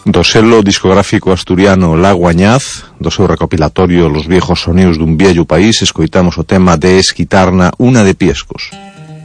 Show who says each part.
Speaker 1: Do selo discográfico asturiano Lago Añaz, do seu recopilatorio Los viejos sonidos dun viello país, escoitamos o tema de Esquitarna, Una de Piescos.